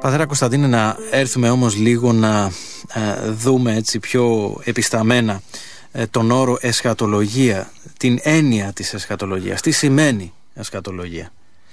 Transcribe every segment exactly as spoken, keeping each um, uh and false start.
Πατέρα Κωνσταντίνε, να έρθουμε όμως λίγο να ε, δούμε έτσι πιο επισταμμένα ε, τον όρο εσχατολογία, την έννοια της εσχατολογίας. Τι σημαίνει εσχατολογία?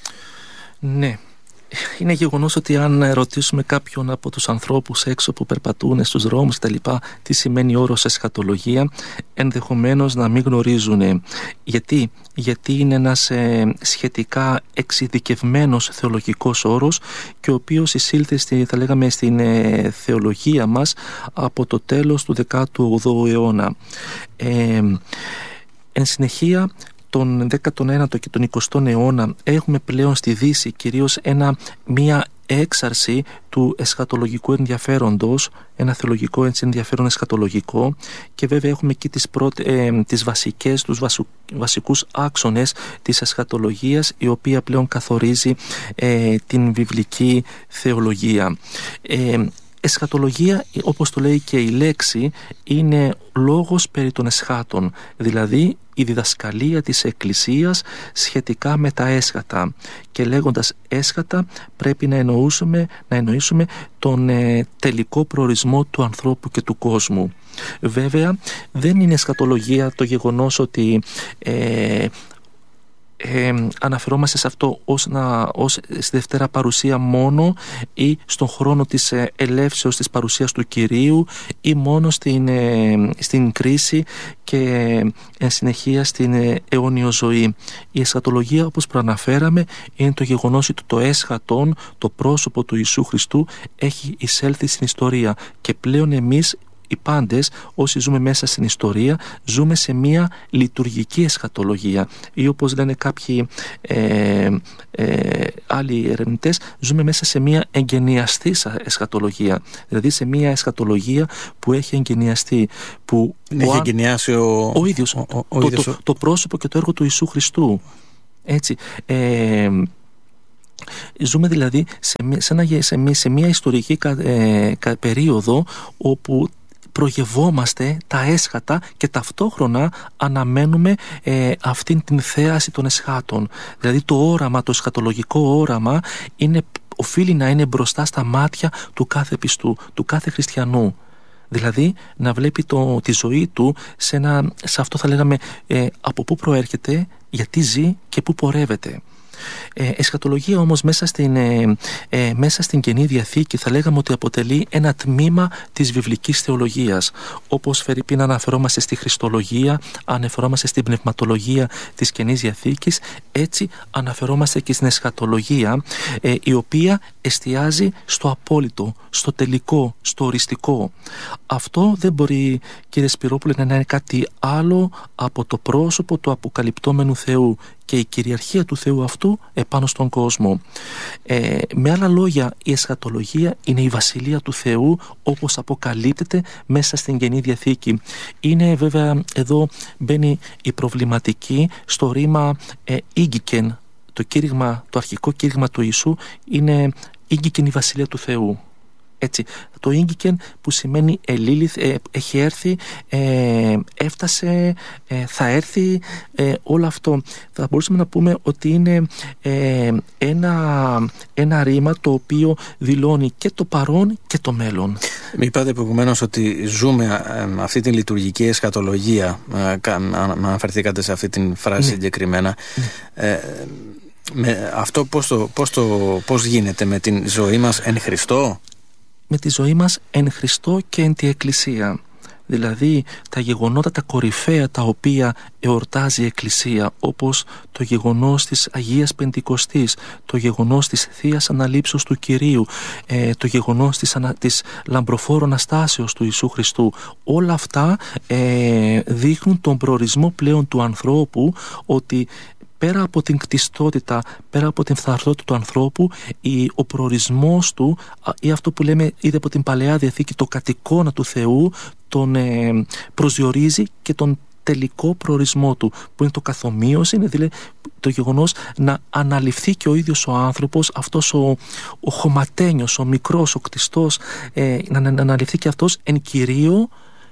Ναι. Είναι γεγονός ότι αν ρωτήσουμε κάποιον από τους ανθρώπους έξω που περπατούν στους δρόμους κτλ. Τι σημαίνει ο όρος εσχατολογία, ενδεχομένως να μην γνωρίζουν. Γιατί, Γιατί είναι ένας ε, σχετικά εξειδικευμένος θεολογικός όρος και ο οποίος εισήλθε στη, θα λέγαμε, στην ε, θεολογία μας από το τέλος του δέκατου όγδοου αιώνα. Ε, εν συνεχεία, τον δέκατο ένατο και τον εικοστό αιώνα έχουμε πλέον στη Δύση κυρίως ένα, μία έξαρση του εσχατολογικού ενδιαφέροντος, ένα θεολογικό έτσι ενδιαφέρον εσχατολογικό, και βέβαια έχουμε εκεί τις, πρώτε, ε, τις βασικές, τους βασου, βασικούς άξονες της εσχατολογίας, η οποία πλέον καθορίζει ε, την βιβλική θεολογία. Ε, Εσχατολογία, όπως το λέει και η λέξη, είναι λόγος περί των εσχάτων, δηλαδή η διδασκαλία της Εκκλησίας σχετικά με τα έσχατα. Και λέγοντας έσχατα πρέπει να εννοήσουμε, να εννοήσουμε τον ε, τελικό προορισμό του ανθρώπου και του κόσμου. Βέβαια δεν είναι εσχατολογία το γεγονός ότι ε, Ε, αναφερόμαστε σε αυτό ως, να, ως στη Δευτέρα Παρουσία μόνο, ή στον χρόνο της ε, ελεύσεως της παρουσίας του Κυρίου, ή μόνο στην, ε, στην κρίση και εν συνεχεία στην ε, αιώνιο ζωή. Η εσχατολογία, όπως προαναφέραμε, είναι το γεγονός ότι το έσχατον, το πρόσωπο του Ιησού Χριστού, έχει εισέλθει στην ιστορία και πλέον εμείς οι πάντες, όσοι ζούμε μέσα στην ιστορία, ζούμε σε μια λειτουργική εσχατολογία, ή όπως λένε κάποιοι ε, ε, άλλοι ερευνητές, ζούμε μέσα σε μια εγγενιαστήσα εσχατολογία, δηλαδή σε μια εσχατολογία που έχει εγγενιαστεί, που έχει εγγενιάσει ο, ο ίδιος, ο, ο, ο το, ίδιος το, ο... το, το πρόσωπο και το έργο του Ιησού Χριστού. Έτσι, ε, ζούμε δηλαδή σε μια, σε ένα, σε μια, σε μια ιστορική ε, περίοδο όπου προγευόμαστε τα έσχατα και ταυτόχρονα αναμένουμε ε, αυτήν την θέαση των εσχάτων. Δηλαδή το όραμα, το εσχατολογικό όραμα είναι, οφείλει να είναι μπροστά στα μάτια του κάθε πιστού, του κάθε χριστιανού. Δηλαδή να βλέπει το, τη ζωή του σε, ένα, σε αυτό θα λέγαμε ε, από πού προέρχεται, γιατί ζει και πού πορεύεται. Ε, εσχατολογία όμως μέσα στην, ε, ε, μέσα στην Καινή Διαθήκη θα λέγαμε ότι αποτελεί ένα τμήμα της βιβλικής θεολογίας. Όπως φερειπίν αναφερόμαστε στη Χριστολογία, αναφερόμαστε στην πνευματολογία της Καινής Διαθήκης, έτσι αναφερόμαστε και στην εσχατολογία, ε, η οποία εστιάζει στο απόλυτο, στο τελικό, στο οριστικό. Αυτό δεν μπορεί, κύριε Σπυρόπουλε, να είναι κάτι άλλο από το πρόσωπο του αποκαλυπτόμενου Θεού και η κυριαρχία του Θεού αυτού επάνω στον κόσμο. Ε, με άλλα λόγια, η εσχατολογία είναι η βασιλεία του Θεού όπως αποκαλύπτεται μέσα στην Καινή Διαθήκη. Είναι βέβαια, εδώ μπαίνει η προβληματική στο ρήμα ε, ήγγικεν. Το κήρυγμα, το αρχικό κήρυγμα του Ιησού είναι ήγγικεν η βασιλεία του Θεού. Έτσι, το ήγγικεν που σημαίνει ελήλυθ, ε, έχει έρθει, ε, έφτασε, ε, θα έρθει, ε, όλο αυτό. Θα μπορούσαμε να πούμε ότι είναι ε, ένα, ένα ρήμα το οποίο δηλώνει και το παρόν και το μέλλον. Είπατε προηγουμένως ότι ζούμε ε, αυτή την λειτουργική εσχατολογία, ε, αναφερθήκατε σε αυτή την φράση, ναι, συγκεκριμένα. Ναι. Ε, με αυτό πώς, το, πώς, το, πώς γίνεται με την ζωή μας εν Χριστώ? Με τη ζωή μας εν Χριστώ και εν τη Εκκλησία. Δηλαδή τα γεγονότα τα κορυφαία τα οποία εορτάζει η Εκκλησία, όπως το γεγονός της Αγίας Πεντηκοστής, το γεγονός της Θείας Αναλήψεως του Κυρίου, ε, το γεγονός της, ανα, της λαμπροφόρου Αναστάσεως του Ιησού Χριστού, όλα αυτά ε, δείχνουν τον προορισμό πλέον του ανθρώπου, ότι πέρα από την κτιστότητα, πέρα από την φθαρτότητα του ανθρώπου, η, ο προορισμός του, ή αυτό που λέμε ήδη από την Παλαιά Διαθήκη, το κατ' του Θεού, τον ε, προσδιορίζει και τον τελικό προορισμό του, που είναι το καθομοίωση, είναι δηλαδή το γεγονός να αναλυφθεί και ο ίδιος ο άνθρωπος, αυτός ο, ο χωματένιος, ο μικρός, ο κτιστός, ε, να, να αναλυφθεί και αυτός εν κυρίω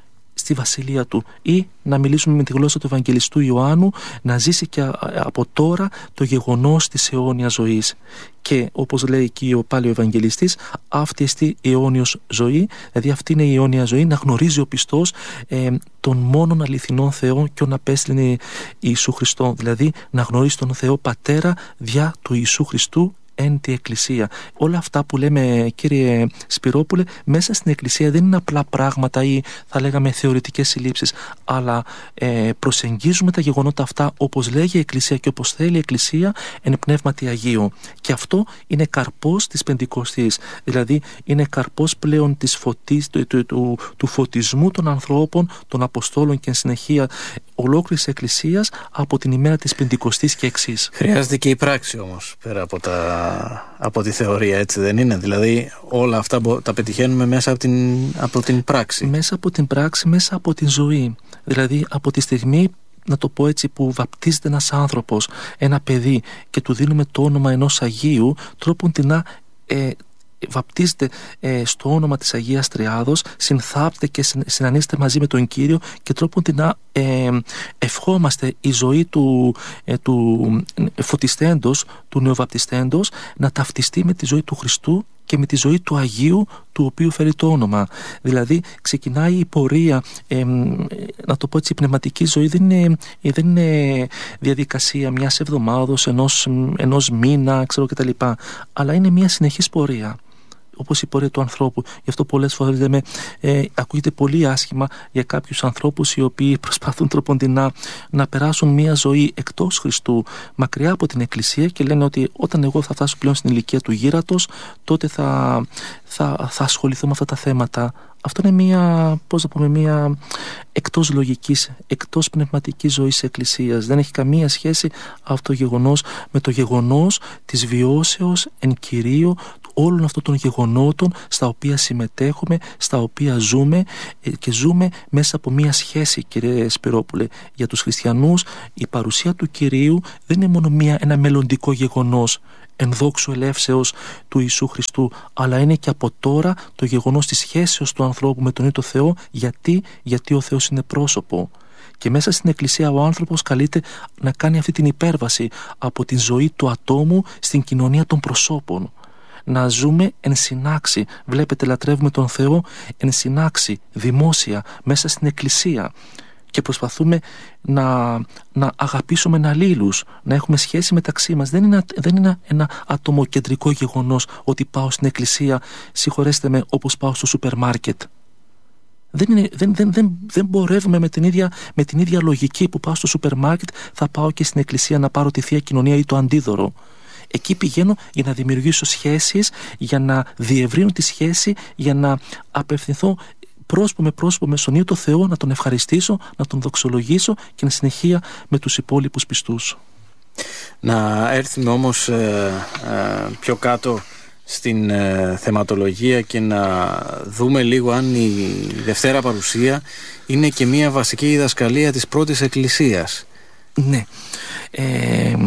στη βασιλεία του, ή να μιλήσουμε με τη γλώσσα του Ευαγγελιστού Ιωάννου, να ζήσει και από τώρα το γεγονός της αιώνιας ζωής. Και όπως λέει εκεί ο πάλι ο Ευαγγελιστής, αυτή εστί αιώνιος ζωή, δηλαδή αυτή είναι η αιώνια ζωή, να γνωρίζει ο πιστός ε, τον μόνον αληθινόν Θεό και ον απέστειλε Ιησού Χριστό, δηλαδή να γνωρίζει τον Θεό Πατέρα δια του Ιησού Χριστού εν τη Εκκλησία. Όλα αυτά που λέμε, κύριε Σπυρόπουλε, μέσα στην Εκκλησία δεν είναι απλά πράγματα ή θα λέγαμε θεωρητικές συλλήψεις, αλλά ε, προσεγγίζουμε τα γεγονότα αυτά όπως λέγει η Εκκλησία και όπως θέλει η Εκκλησία εν πνεύματι Αγίου. Και αυτό είναι καρπός της Πεντηκοστής, δηλαδή είναι καρπός πλέον της φωτής, του, του, του, του φωτισμού των ανθρώπων, των Αποστόλων και εν συνεχεία ολόκληρης Εκκλησίας από την ημέρα της Πεντηκοστής και εξής. Χρειάζεται και η πράξη όμως, πέρα από, τα, από τη θεωρία, έτσι δεν είναι? Δηλαδή όλα αυτά τα πετυχαίνουμε μέσα από την, από την πράξη. Μέσα από την πράξη, μέσα από την ζωή. Δηλαδή από τη στιγμή, να το πω έτσι, που βαπτίζεται ένας άνθρωπος, ένα παιδί, και του δίνουμε το όνομα ενός Αγίου, τρόπον την να ε, βαπτίζεται ε, στο όνομα της Αγίας Τριάδος, συνθάπτεται και συνανίζεται μαζί με τον Κύριο, και τρόπον την να ε, ευχόμαστε η ζωή του, ε, του φωτιστέντος, του νεοβαπτιστέντος, να ταυτιστεί με τη ζωή του Χριστού και με τη ζωή του Αγίου, του οποίου φέρει το όνομα. Δηλαδή ξεκινάει η πορεία, ε, να το πω έτσι, η πνευματική ζωή δεν είναι, δεν είναι διαδικασία μιας εβδομάδος, ενός, ενός μήνα, ξέρω κτλ. Αλλά είναι μια συνεχής πορεία, όπως η πορεία του ανθρώπου. Γι' αυτό πολλές φορές λέμε, ε, ακούγεται πολύ άσχημα για κάποιους ανθρώπους οι οποίοι προσπαθούν τροποντινά να περάσουν μια ζωή εκτός Χριστού, μακριά από την Εκκλησία, και λένε ότι όταν εγώ θα φτάσω πλέον στην ηλικία του γύρατος, τότε θα, θα, θα ασχοληθώ με αυτά τα θέματα. Αυτό είναι μια, πώς να πούμε, μια εκτός λογικής, εκτός πνευματικής ζωής Εκκλησίας. Δεν έχει καμία σχέση αυτό το γεγονός με το γεγονός της βιώσεως εν Κυρίω όλων αυτών των γεγονότων στα οποία συμμετέχουμε, στα οποία ζούμε, και ζούμε μέσα από μια σχέση, κύριε Σπυρόπουλε. Για τους χριστιανούς η παρουσία του Κυρίου δεν είναι μόνο μια, ένα μελλοντικό γεγονός ενδόξου ελεύσεως του Ιησού Χριστού, αλλά είναι και από τώρα το γεγονός της σχέσεως του ανθρώπου με τον ίδιο Θεό. Γιατί, γιατί ο Θεός είναι πρόσωπο. Και μέσα στην Εκκλησία ο άνθρωπος καλείται να κάνει αυτή την υπέρβαση από την ζωή του ατόμου στην κοινωνία των προσώπων. Να ζούμε εν συνάξη. Βλέπετε, λατρεύουμε τον Θεό εν συνάξη, δημόσια, μέσα στην Εκκλησία. Και προσπαθούμε να, να αγαπήσουμε αλλήλους, να έχουμε σχέση μεταξύ μας. Δεν είναι, δεν είναι ένα ατομοκεντρικό γεγονός ότι πάω στην Εκκλησία, συγχωρέστε με, όπως πάω στο σούπερ μάρκετ. Δεν, είναι, δεν, δεν, δεν, δεν πορεύουμε με την, ίδια, με την ίδια λογική που πάω στο σούπερ μάρκετ, θα πάω και στην Εκκλησία να πάρω τη Θεία Κοινωνία ή το αντίδωρο. Εκεί πηγαίνω για να δημιουργήσω σχέσεις, για να διευρύνω τη σχέση, για να απευθυνθώ πρόσωπο με πρόσωπο με στον ίδιο το Θεό, να τον ευχαριστήσω, να τον δοξολογήσω και εν συνεχεία με τους υπόλοιπους πιστούς. Να έρθουμε όμως ε, ε, πιο κάτω στην ε, θεματολογία και να δούμε λίγο αν η Δευτέρα Παρουσία είναι και μια βασική διδασκαλία της πρώτης Εκκλησίας. Ναι. Ε,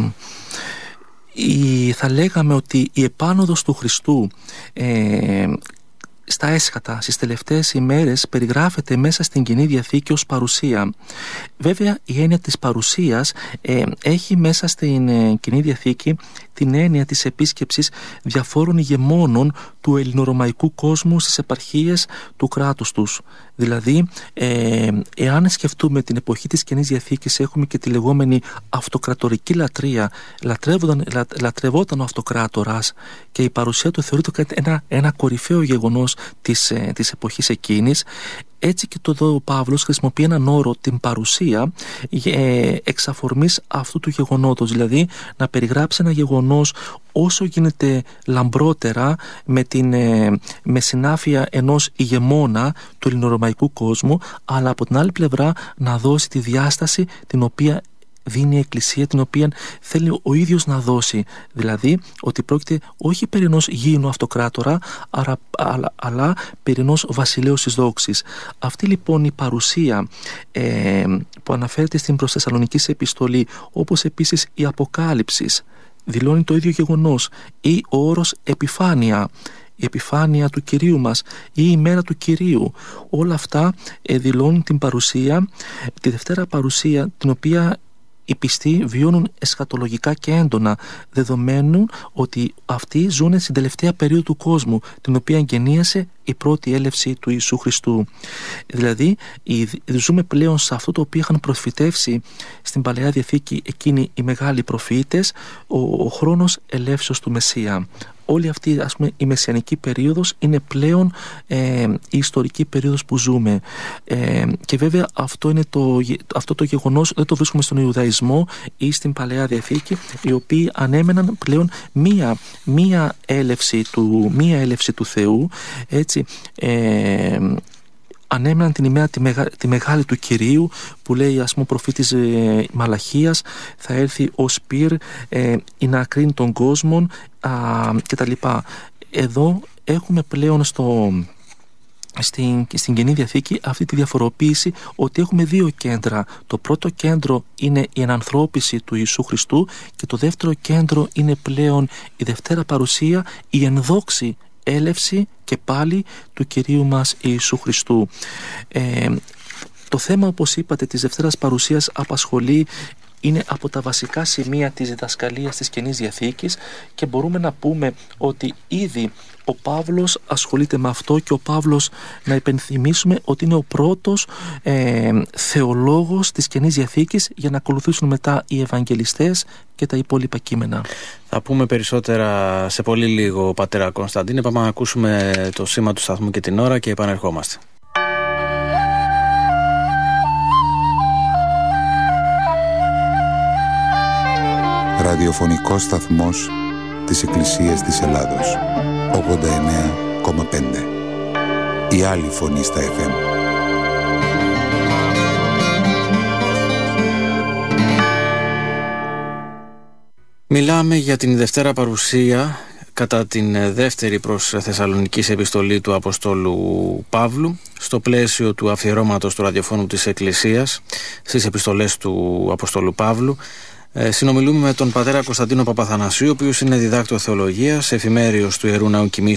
η, θα λέγαμε ότι η επάνωδος του Χριστού ε, στα έσχατα, στις τελευταίες ημέρες, περιγράφεται μέσα στην Κοινή Διαθήκη ως παρουσία. Βέβαια η έννοια της παρουσίας ε, έχει μέσα στην ε, Κοινή Διαθήκη την έννοια της επίσκεψης διαφόρων ηγεμόνων του ελληνορωμαϊκού κόσμου στις επαρχίες του κράτους τους. Δηλαδή, ε, εάν σκεφτούμε την εποχή της Καινής Διαθήκης, έχουμε και τη λεγόμενη αυτοκρατορική λατρεία. Λατρεύονταν, λα, λατρευόταν ο αυτοκράτορας και η παρουσία του θεωρείται ένα, ένα κορυφαίο γεγονός της, ε, της εποχής εκείνης. Έτσι και το εδώ ο Παύλος χρησιμοποιεί έναν όρο, την παρουσία, ε, εξ αφορμής αυτού του γεγονότος, δηλαδή να περιγράψει ένα γεγονός όσο γίνεται λαμπρότερα, με, την, ε, με συνάφεια ενός ηγεμόνα του ελληνορωμαϊκού κόσμου, αλλά από την άλλη πλευρά να δώσει τη διάσταση την οποία δίνει η Εκκλησία, την οποία θέλει ο ίδιος να δώσει. Δηλαδή ότι πρόκειται όχι περί ενός γήινου αυτοκράτορα, αλλά, αλλά, αλλά περί ενός βασιλέως της δόξης. Αυτή λοιπόν η παρουσία ε, που αναφέρεται στην προς Θεσσαλονικής επιστολή, όπως επίσης η Αποκάλυψης, δηλώνει το ίδιο γεγονός, ή ο όρος επιφάνεια. η επιφάνεια του Κυρίου μας ή η μέρα του Κυρίου. Όλα αυτά ε, δηλώνουν την παρουσία, τη Δευτέρα παρουσία, την οποία οι πιστοί βιώνουν εσχατολογικά και έντονα, δεδομένου ότι αυτοί ζουν στην τελευταία περίοδο του κόσμου, την οποία εγγενίασε η πρώτη έλευση του Ιησού Χριστού. Δηλαδή, ζούμε πλέον σε αυτό το οποίο είχαν προφητεύσει στην Παλαιά Διαθήκη εκείνοι οι μεγάλοι προφήτες, ο, ο χρόνος ελεύσεως του Μεσσία. Όλη αυτή, ας πούμε, η μεσιανική περίοδος είναι πλέον ε, η ιστορική περίοδος που ζούμε. Ε, και βέβαια αυτό, είναι το, αυτό το γεγονός δεν το βρίσκουμε στον Ιουδαϊσμό ή στην Παλαιά Διαθήκη, οι οποίοι ανέμεναν πλέον μία, μία, έλευση, του, μία έλευση του Θεού, έτσι, ε, ανέμεναν την ημέρα τη, μεγα, τη μεγάλη του Κυρίου, που λέει, ας πούμε, ο προφήτης ε, Μαλαχίας, θα έρθει ο Σπύρ ε, ή να κρίνει τον κόσμο και τα λοιπά. Εδώ έχουμε πλέον στο, στην, στην Καινή Διαθήκη αυτή τη διαφοροποίηση, ότι έχουμε δύο κέντρα. Το πρώτο κέντρο είναι η ενανθρώπιση του Ιησού Χριστού και το δεύτερο κέντρο είναι πλέον η Δευτέρα παρουσία, η ενδόξη έλευση και πάλι του Κυρίου μας Ιησού Χριστού. Ε, το θέμα, όπως είπατε, της Δευτέρας παρουσίας απασχολεί, είναι από τα βασικά σημεία της διδασκαλίας της Καινής Διαθήκης και μπορούμε να πούμε ότι ήδη ο Παύλος ασχολείται με αυτό, και ο Παύλος, να υπενθυμίσουμε ότι είναι ο πρώτος ε, θεολόγος της Καινής Διαθήκης, για να ακολουθήσουν μετά οι Ευαγγελιστές και τα υπόλοιπα κείμενα. Θα πούμε περισσότερα σε πολύ λίγο, πατέρα Κωνσταντίνε. Πάμε να ακούσουμε το σήμα του σταθμού και την ώρα και επανερχόμαστε. Ραδιοφωνικός σταθμός της Εκκλησίας της Ελλάδος, ογδόντα εννέα κόμμα πέντε. Η άλλη φωνή στα εφ εμ. Μιλάμε για την Δευτέρα παρουσία κατά την δεύτερη προς Θεσσαλονικής επιστολή του Αποστόλου Παύλου, στο πλαίσιο του αφιερώματος του ραδιοφώνου της Εκκλησίας στις επιστολές του Αποστόλου Παύλου. Ε, συνομιλούμε με τον πατέρα Κωνσταντίνο Παπαθανασίου, ο οποίος είναι διδάκτορ θεολογίας, εφημέριος του Ιερού Ναού Κοιμής